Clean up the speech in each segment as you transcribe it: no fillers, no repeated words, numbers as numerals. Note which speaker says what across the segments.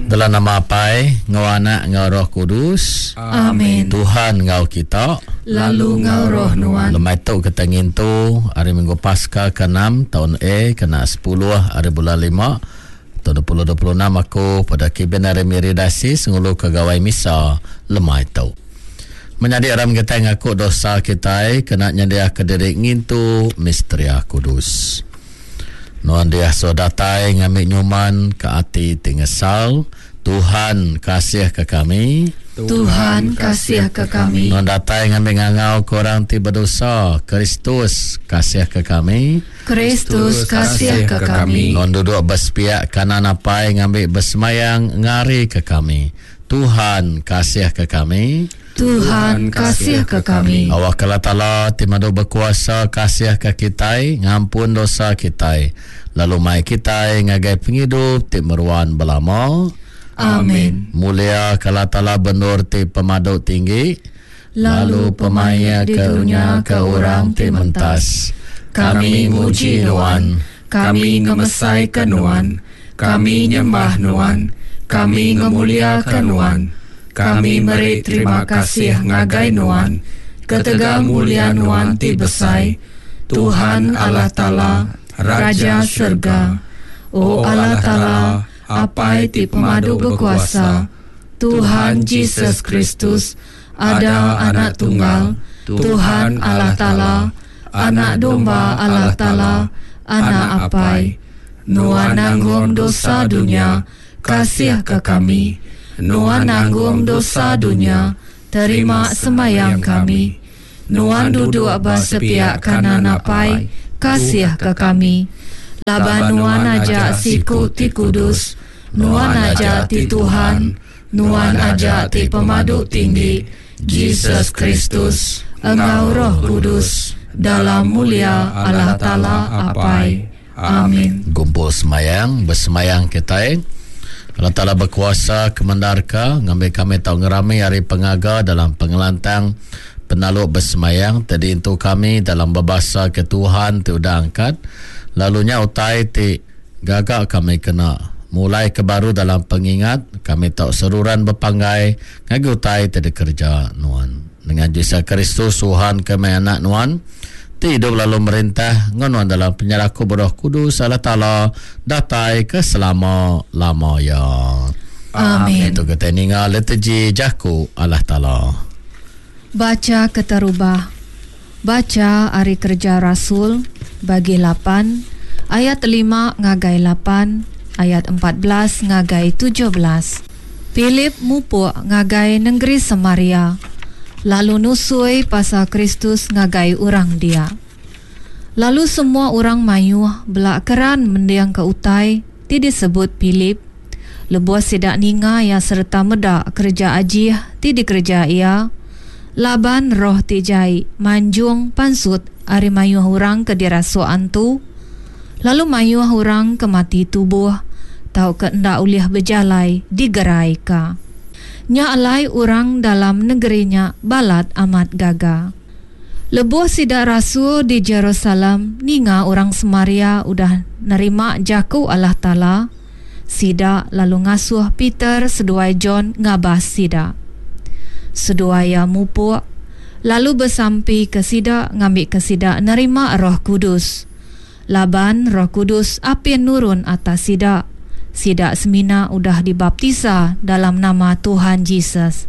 Speaker 1: Dalam nama Apai, ngau Anak, ngau Roh Kudus.
Speaker 2: Amin.
Speaker 1: Tuhan ngau kita,
Speaker 2: lalu ngau Roh Nuan.
Speaker 1: Lemai tu kita ngintu hari Minggu Paskah ke-6 tahun kena 10 hari bulan 5 tahun 2026 aku pada Kibin hari Miridasi sengulu kegawai misa lemai tu. Menjadi aram kita ngaku dosa kita kena nyadia kediri ngintu misteri Kudus. Nuan dia sodatai ngambil nyuman ke hati tingesal. Tuhan kasih ke kami.
Speaker 2: Tuhan kasih ke kami.
Speaker 1: Nuan datai ngambil ngangau korang tiba dosa. Kristus kasih ke kami.
Speaker 2: Kristus kasih ke kami.
Speaker 1: Nuan duduk bersepiak kanan apai ngambil bersemayang ngari ke kami. Tuhan kasih ke kami.
Speaker 2: Tuhan kasih ke kami.
Speaker 1: Awak Allah Ta'ala timadu berkuasa kasih ke kita, ngampun dosa kita. Lalu mai kita ngagai penghidup ti meruan belama.
Speaker 2: Amin.
Speaker 1: Mulia Allah Ta'ala benur ti pemaduk tinggi. Lalu pemaya ke dunia ke orang ti mentas. Kami muji Nuan.
Speaker 2: Kami ngemesai ke Nuan. Kami nyembah Nuan. Kami ngemuliakan Nuan. Kami beri terima kasih ngagai Nuan. Ketega mulia Nuan ti besai. Tuhan Allah Ta'ala, Raja Surga. O Allah Ta'ala, apai ti pemadu berkuasa. Tuhan Yesus Kristus, ada anak tunggal. Tuhan Allah Ta'ala, anak domba Allah Ta'ala, anak apai. Nuan nanggung dosa dunia, kasih ke kami. Nuan nanggung dosa dunia, terima semayang kami. Nuan duduk bersepiak kanan apai, kasih ke kami. Laban Nuan ajak siku ti kudus, Nuan ajak ti Tuhan, Nuan ajak ti pemaduk tinggi, Yesus Kristus, Engkau Roh Kudus, dalam mulia Allah Ta'ala apai. Amin.
Speaker 1: Gumpul semayang, bersemayang kita. Allah Ta'ala berkuasa kemendarka ngambil kami tahu ngerami hari pengaga dalam pengelantang penaluk bersemayang tadi itu kami dalam berbahasa ke Tuhan ti udah angkat lalunya utai ti gagak kami kena mulai ke baru dalam pengingat kami tahu seruran berpanggai ngagi utai ti kerja Nuan dengan Yesus Kristus Tuhan kami anak Nuan hidup lalu merintah ngonon dalam penyerahku Roh Kudus Allah Ta'ala datai ke selama-lama ya.
Speaker 2: Amin.
Speaker 1: Itu kita ningal letiji jaku Allah Ta'ala.
Speaker 3: Baca keterubah. Baca hari kerja Rasul bagi 8 ayat 5 ngagai 8 ayat 14 ngagai 17. Philip mupuk ngagai negeri Samaria. Lalu nusui pasal Kristus ngagai orang dia. Lalu semua orang mayuh belak keran mendiang ke utai ti disebut Philip. Lebuah sidak ninga ya serta medak kerja ajih ti dikerja ia. Laban roh ti jai manjung pansut ari mayuh orang ke dirasuan tu. Lalu mayuh orang ke mati tubuh tau ke ndak uliah bejalai digerai ka. Nya alai orang dalam negerinya balat amat gaga. Lebuh sidak rasul di Jerusalem ninga orang Samaria udah nerima jaku Allah Ta'ala. Sidak lalu ngasuh Peter seduai John ngabas sidak. Seduaya mupuk lalu bersampi ke sidak ngambil ke sidak nerima Roh Kudus. Laban Roh Kudus apin nurun atas sidak. Sidak semina udah dibaptisa dalam nama Tuhan Yesus.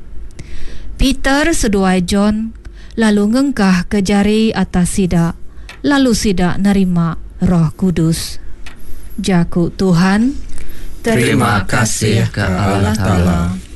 Speaker 3: Peter seduai John lalu ngengkah ke jari atas sidak. Lalu sidak nerima Roh Kudus. Jaku Tuhan.
Speaker 2: Terima kasih ke Allah Ta'ala.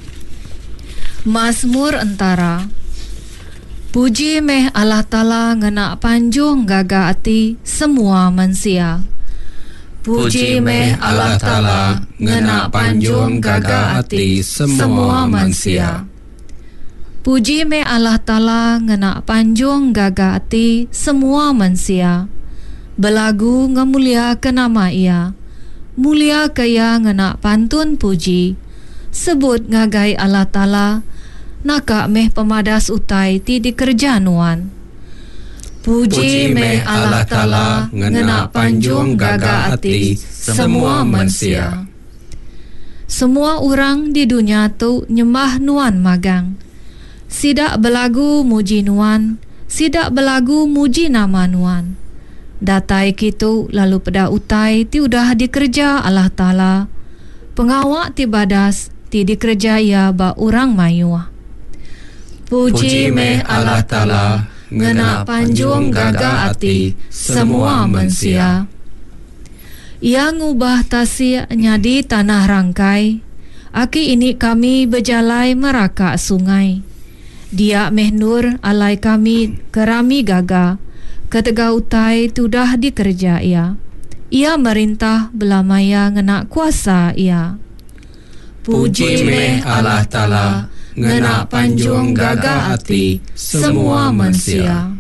Speaker 3: Mazmur Antara. Puji meh Allah Ta'ala ngena panjung gaga ati semua manusia.
Speaker 2: Puji meh Allah Ta'ala ngena panjung gaga hati semua manusia.
Speaker 3: Puji meh Allah Ta'ala ngena panjung gaga hati semua manusia. Belagu ngemulia ke nama ia. Mulia kaya ngena pantun puji. Sebut ngagai Allah Ta'ala. Naka meh pemadas utai ti dikerja Nuan. Puji meh Allah Ta'ala ngena panjung gaga hati semua manusia. Semua orang di dunia tu nyembah Nuan magang. Sidak belagu muji Nuan, sidak belagu muji nama Nuan. Datai kitu lalu pada utai ti udah dikerja Allah Ta'ala. Pengawak ti badas ti dikerja ia ba orang mayuah. Puji meh Allah Ta'ala, ngena panjung gaga ati semua manusia. Ia ngubah tasik nyadi tanah rangkai. Aki ini kami berjalai meraka sungai. Dia meh nur alai kami kerami gaga. Ketega utai tudah dikerja ia. Ia merintah belamaya ngena kuasa ia.
Speaker 2: Puji meh Allah Ta'ala, ngena panjung gaga ati semua manusia.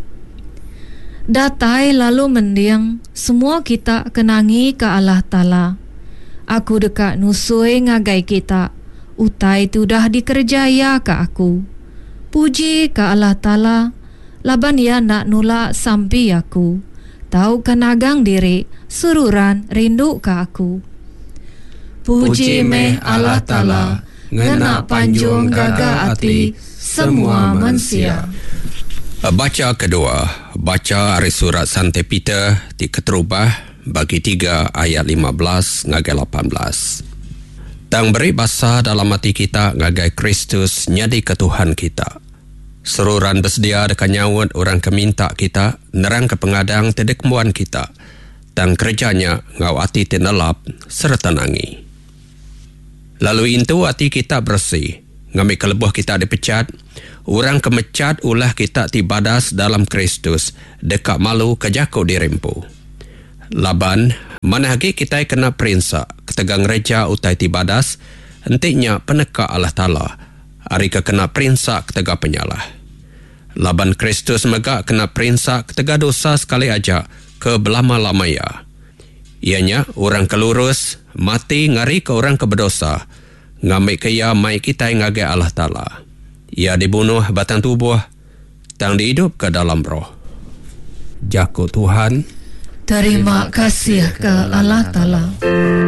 Speaker 3: Datai lalu mendiang, semua kita kenangi ke Allah Ta'ala. Aku dekat nusui ngagai kita, utai tudah dikerjaya ke aku. Puji ke Allah Ta'ala, laban ia nak nolak sampai aku. Tahu kenagang diri, sururan rindu ke aku.
Speaker 2: Puji meh Allah Ta'ala, ngena panjung gaga ati semua manusia. Baca kedua, baca dari surat Santo Peter di Keterubah bagi 3 ayat 15 ngagai 18. Tang beri basa dalam hati kita ngagai Kristus nyadi ke Tuhan kita. Seruran bersedia dekat nyawut orang keminta kita, nerang ke pengadang tedekmuan kita. Tang kerjanya ngau hati tenelap serta nangi. Lalu itu hati kita bersih, ngambil kelebuh kita dipecat, orang kemecat ulah kita tibadas dalam Kristus, dekat malu kejako dirempu. Laban, mana lagi kita kena perinsa, ketegang reja utai tibadas, hentinya peneka Allah Ta'ala, hari kena perinsa ketega penyalah. Laban Kristus megak kena perinsa ketega dosa sekali aja ke belama-lamaya. Ianya orang kelurus, mati ngari ke orang keberdosa, ngambil ke ia mai kita ngagai Allah Ta'ala. Ia dibunuh batang tubuh, tang dihidup ke dalam roh. Jako Tuhan,
Speaker 3: terima kasih ke Allah Ta'ala.